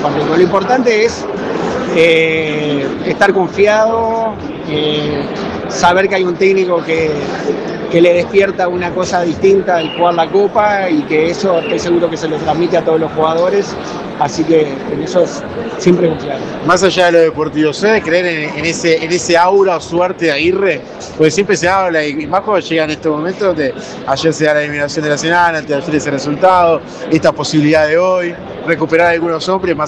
Lo importante es estar confiado, saber que hay un técnico que le despierta una cosa distinta al jugar la Copa y que eso estoy seguro que se lo transmite a todos los jugadores, así que en eso es siempre confiar. Más allá de lo deportivo, ¿suele creer en ese aura o suerte de Aguirre? Porque siempre se habla, y más cuando llegan estos momentos donde ayer se da la eliminación de Nacional, antes de ayer ese resultado, esta posibilidad de hoy, recuperar algunos hombres, más